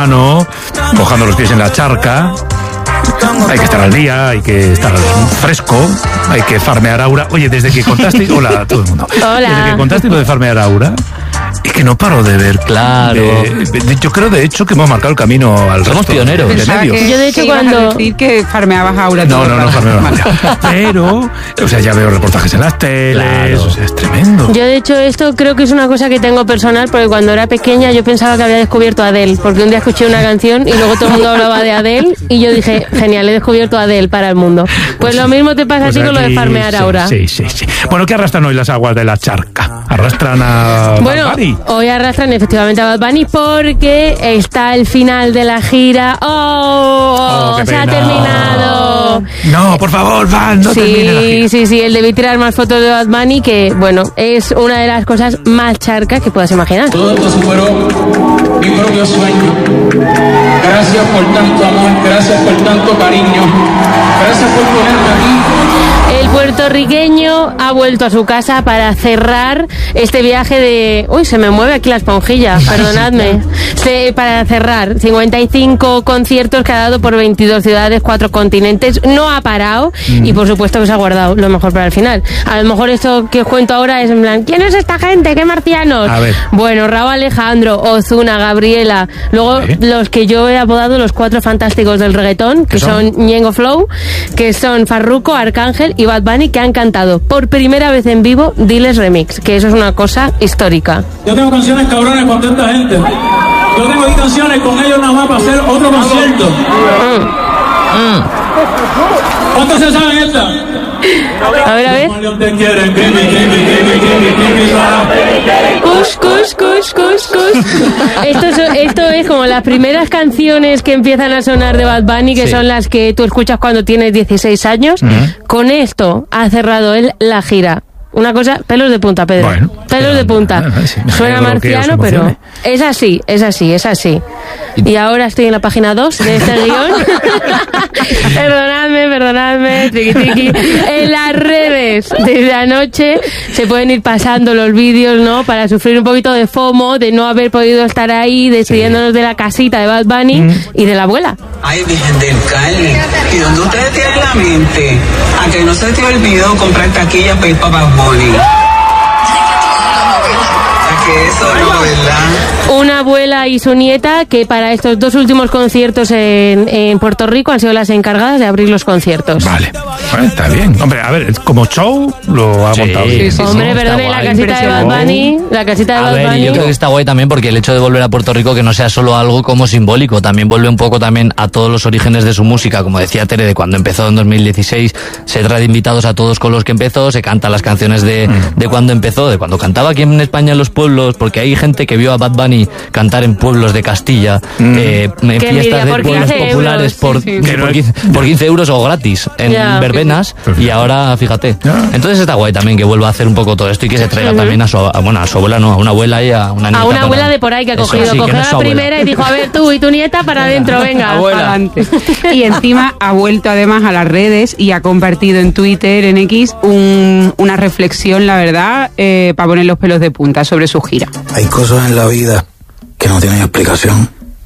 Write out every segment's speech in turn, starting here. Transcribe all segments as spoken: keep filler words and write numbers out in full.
verano, mojando los pies en la charca. Hay que estar al día, hay que estar fresco, hay que farmear aura. Oye, desde que contaste... Hola a todo el mundo. Hola. Desde que contaste lo de farmear aura, es que no paro de ver. Claro. De, de, yo creo, de hecho, que hemos marcado el camino al Somos resto pioneros. de Pensaba medios. que Yo, de hecho, te ibas cuando- a decir que farmeabas aura. No, todo no, el no rato. farmeo Vale. aura. Pero, o sea, ya veo reportajes en las teles, Claro. o sea, es tremendo. Yo, de hecho, esto creo que es una cosa que tengo personal, porque cuando era pequeña yo pensaba que había descubierto a Adele, porque un día escuché una canción y luego todo el mundo hablaba de Adele y yo dije, genial, he descubierto a Adele para el mundo. Pues lo mismo te pasa Pues a ti con lo de aquí, farmear sí, aura. Sí, sí, sí. Bueno, ¿qué arrastran hoy las aguas de la charca? ¿Arrastran a Bueno, Bad Bunny? hoy arrastran efectivamente a Bad Bunny porque está el final de la gira. ¡Oh! Oh, qué ¡Se ha pena. terminado! No, por favor, Van, no termine la Sí, gira. sí, sí, el debí tirar más fotos de Bad Bunny, que bueno, es una de las cosas más charcas que puedas imaginar. Todo esto superó mi propio sueño. Gracias por tanto amor, gracias por tanto cariño, gracias por ponerme aquí. El puertorriqueño ha vuelto a su casa para cerrar este viaje de... Uy, se me mueve aquí la esponjilla, perdonadme. Se- para cerrar cincuenta y cinco conciertos que ha dado por veintidós ciudades, cuatro continentes. No ha parado y por supuesto que se ha guardado lo mejor para el final. A lo mejor esto que os cuento ahora es en plan, ¿quién es esta gente? ¿Qué marcianos? A ver. Bueno, Raúl Alejandro, Ozuna, Gabriela, luego ¿Eh? los que yo he apodado los cuatro fantásticos del reggaetón, que ¿Qué son? son Ñengo Flow, que son Farruko, Arcángel y Bad Bunny, que han cantado por primera vez en vivo Diles Remix, que eso es una cosa histórica. Yo tengo canciones cabrones con tanta gente. Yo tengo aquí canciones con ellos nada más para hacer otro concierto. ¿Cuántos se saben esta? A ver, a ver. León te quieren, Kimi, Kimi, Kimi, Kimi, Kimi, para. Kush, kush, kush, kush, kush. Esto es, esto es como las primeras canciones que empiezan a sonar de Bad Bunny, que Sí. son las que tú escuchas cuando tienes dieciséis años. Con esto ha cerrado él la gira. Una cosa, pelos de punta, Pedro. Bueno, pelos pero- de punta. ah, sí, me Suena alegro que os marciano, pero emocione. es así, es así, es así. Y ahora estoy en la página dos de este guión. Perdonadme, perdonadme, triqui, triqui. En las redes, desde anoche, se pueden ir pasando los vídeos, ¿no? Para sufrir un poquito de FOMO, de no haber podido estar ahí, despidiéndonos de la casita de Bad Bunny y de la abuela. Ay, Virgen del Cali, ¿y dónde ustedes tienen la mente? A que no se te olvidó comprar taquillas para ir para Bad Bunny. A que eso no, ¿verdad? Una abuela y su nieta que para estos dos últimos conciertos en, en Puerto Rico han sido las encargadas de abrir los conciertos. Vale, bueno, está bien. Hombre, a ver, como show lo ha Sí, montado bien. sí, sí. Hombre, Está perdone, la guay. casita de Bad Bunny, la casita de A Bad ver, y Bunny. yo creo que está guay también porque el hecho de volver a Puerto Rico que no sea solo algo como simbólico, también vuelve un poco también a todos los orígenes de su música, como decía Tere, de cuando empezó en dos mil dieciséis, se trae invitados a todos con los que empezó, se canta las canciones de, de cuando empezó, de cuando cantaba aquí en España en los pueblos, porque hay gente que vio a Bad Bunny cantar en pueblos de Castilla, eh, en Qué fiestas envidia, de por pueblos quince populares euros, por, sí, sí. por, quince, por quince euros o gratis en Ya. verbenas, y ahora fíjate. Ya. Entonces está guay también que vuelva a hacer un poco todo esto y que se traiga también a su, a, bueno, a su abuela, no, a una abuela y a una nieta. A una para- abuela de por ahí que ha Eso, cogido, sí, que cogió no es la su abuela. primera y dijo, a ver, tú y tu nieta para adentro, venga. Abuela. Adelante. Y encima ha vuelto además a las redes y ha compartido en Twitter, en X, un- una reflexión, la verdad, eh, para poner los pelos de punta sobre su gira. Hay cosas en la vida que no tienen explicación.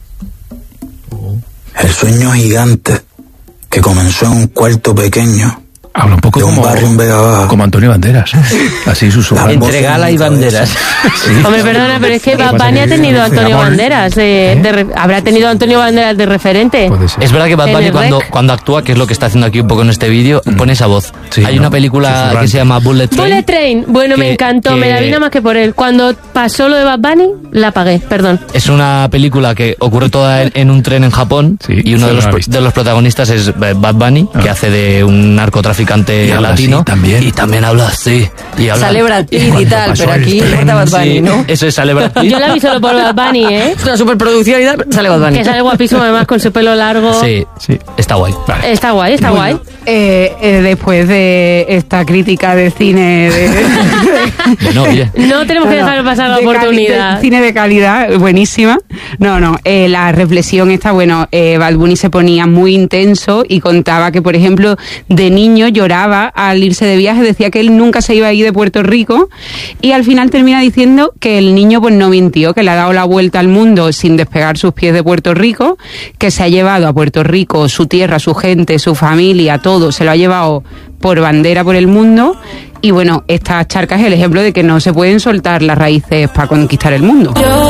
El sueño gigante que comenzó en un cuarto pequeño Habla un poco de un como, barrio en Vega Baja. como Antonio Banderas. Así susurrando. Entre gala y banderas. Hombre, perdona, pero es que Bad Bunny ha tenido a Antonio Amor. Banderas, de, de re- habrá tenido a Antonio Banderas de referente. Puede ser. Es verdad que Bad En Bunny el cuando, rec. cuando actúa, que es lo que está haciendo aquí un poco en este vídeo, pone esa voz. Sí, Hay ¿no? una película Susurrante. que se llama Bullet Train. Bullet Train, bueno, me que- encantó, me la vi que- nada más que por él. Cuando pasó lo de Bad Bunny, la pagué, perdón. Es una película que ocurre toda en, en un tren en Japón, Sí, y uno sí, de, los, la he pro- visto. de los protagonistas es eh, Bad Bunny, que Ah. hace de un narcotraficante Y habla latino. así también. Y también habla así. Y habla, Sale Brad Pitt y Cuando tal, pasó pero el aquí tren, está Bad Bunny, Sí, ¿no? eso es, sale Brad Pitt. Yo la vi solo por Bad Bunny, ¿eh? Es una superproducción y tal, pero sale Bad Bunny. Que sale guapísimo además con su pelo largo. Sí, Sí. está guay. Vale. Está guay, está guay. Eh, eh, después de esta crítica de cine de, Bueno, oye. No tenemos que dejar pasar la de cali- oportunidad. de cine de calidad, buenísima. No, no, eh, la reflexión está, bueno, eh, Bad Bunny se ponía muy intenso y contaba que, por ejemplo, de niño lloraba al irse de viaje, decía que él nunca se iba a ir de Puerto Rico y al final termina diciendo que el niño pues no mintió, que le ha dado la vuelta al mundo sin despegar sus pies de Puerto Rico, que se ha llevado a Puerto Rico su tierra, su gente, su familia, todo, se lo ha llevado por bandera por el mundo. Y bueno, esta charca es el ejemplo de que no se pueden soltar las raíces para conquistar el mundo.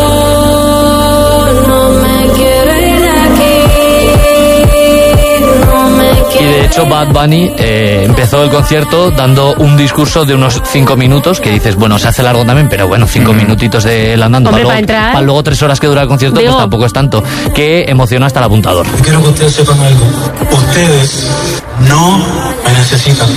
Y de hecho Bad Bunny eh, empezó el concierto dando un discurso de unos cinco minutos, que dices, bueno, se hace largo también, pero bueno, cinco mm. minutitos de él andando. Hombre, para, para, luego, para luego tres horas que dura el concierto, Digo. pues tampoco es tanto. Que emociona hasta el apuntador. Quiero que ustedes sepan algo. Ustedes no me necesitan.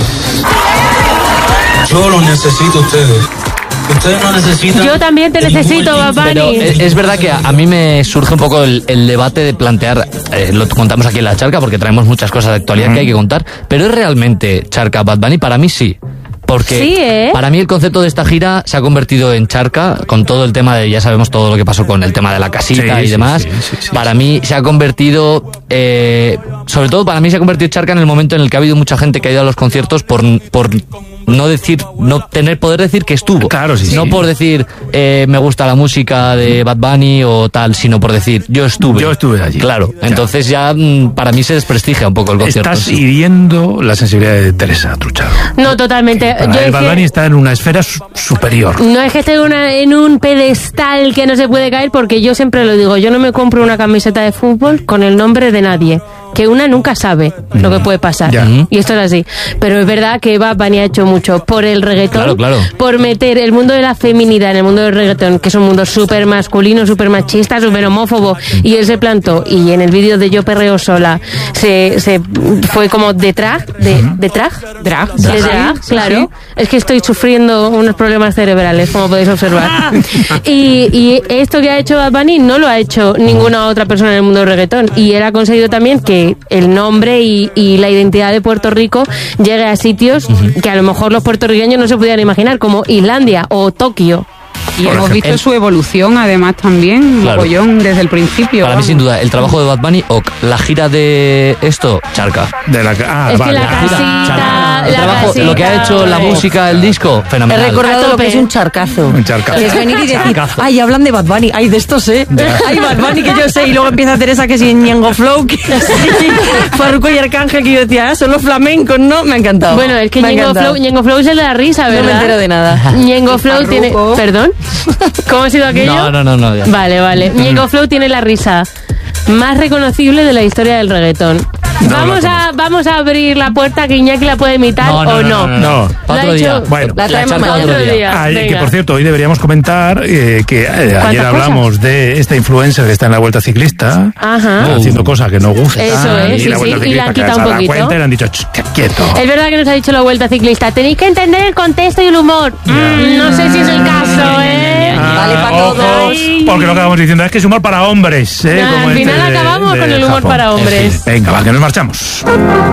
Yo los necesito a ustedes. Ustedes no necesitan. Yo también te necesito, Bad Bunny. Pero es, es verdad que a, a mí me surge un poco el, el debate de plantear, eh, lo contamos aquí en La Charca porque traemos muchas cosas de actualidad mm. que hay que contar, pero ¿es realmente charca Bad Bunny? Para mí sí. Porque sí, ¿eh? para mí el concepto de esta gira se ha convertido en charca, con todo el tema de, ya sabemos todo lo que pasó con el tema de la casita sí, y demás. Sí, sí, sí, para sí. mí se ha convertido, eh, sobre todo para mí se ha convertido en charca en el momento en el que ha habido mucha gente que ha ido a los conciertos por, por no decir, no tener poder decir que estuvo. Claro, sí, no sí. por decir eh, me gusta la música de Bad Bunny o tal, sino por decir yo estuve. Yo estuve allí. Claro, claro. Entonces ya para mí se desprestigia un poco el concierto. Estás hiriendo la sensibilidad de Teresa Truchado. No, totalmente. Para el Bad Bunny está en una esfera su- superior. No es que esté una, en un pedestal que no se puede caer, porque yo siempre lo digo, yo no me compro una camiseta de fútbol con el nombre de nadie, que una nunca sabe mm. lo que puede pasar, ya. y esto es así. Pero es verdad que Bad Bunny ha hecho mucho por el reggaetón, claro, claro. por meter el mundo de la feminidad en el mundo del reggaetón, que es un mundo súper masculino, súper machista, súper homófobo, mm. y él se plantó, y en el vídeo de Yo Perreo Sola se, se fue como de drag, de, de drag, Drag, de drag, drag, sí, claro. sí. Es que estoy sufriendo unos problemas cerebrales, como podéis observar. y, y esto que ha hecho Bad Bunny no lo ha hecho ninguna otra persona en el mundo del reggaetón, y él ha conseguido también que el nombre y, y la identidad de Puerto Rico llegue a sitios uh-huh. que a lo mejor los puertorriqueños no se podían imaginar, como Islandia o Tokio. Y Por hemos visto el... su evolución, además, también, claro. mogollón, desde el principio. Para vamos. mí, sin duda, el trabajo de Bad Bunny, ok. La gira de esto, charca. De la, ah, es vale. que la casita, charca. la El trabajo, casita, lo que ha hecho la música, el disco, fenomenal. He recordado lo que es un charcazo. Un charcazo. Es venir y decir, ay, hablan de Bad Bunny, ay, de esto sé. Ay, Bad Bunny que yo sé. Y luego empieza Teresa que sí, Ñengo Flow, que sí, Farruko y Arcángel, que yo decía, ah, son los flamencos, ¿no? Me ha encantado. Bueno, es que Ñengo Flow, Ñengo Flow es el de la risa, ¿verdad? No me entero de nada. Ñengo Flow tiene... ¿Perdón? ¿Cómo ha sido aquello? No, no, no, no. Ya. Vale, vale. Ñengo Flow tiene la risa más reconocible de la historia del reggaetón. No, vamos a vamos a abrir la puerta, que Iñaki la puede imitar no, no, o no. no. no, no, no. Para otro día. Bueno, la traemos la otro día. día. Ah, que por cierto, hoy deberíamos comentar eh, que eh, ayer hablamos cosas? de esta influencer que está en la Vuelta Ciclista, Ajá. haciendo cosas que no gustan. Eso es, y sí, la Vuelta sí, Ciclista y la han que quitado se un da poquito. cuenta y le han dicho, quieto. Es verdad que nos ha dicho la Vuelta Ciclista, tenéis que entender el contexto y el humor. Mm, no sé si es el caso, ¿eh? Ah, vale para ojo, todos. porque lo que acabamos diciendo es que es humor para hombres. ¿eh? Nah, Como al este final de, acabamos de con el humor Japón. para hombres. Venga, va, que nos marchamos.